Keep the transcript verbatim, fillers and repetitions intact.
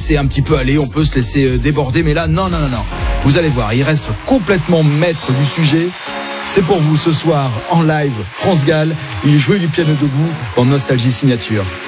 laisser un petit peu aller, on peut se laisser déborder, mais là, non, non, non, non. Vous allez voir, il reste complètement maître du sujet. C'est pour vous ce soir, en live, France Gall. Il jouait du piano debout dans Nostalgie Signature.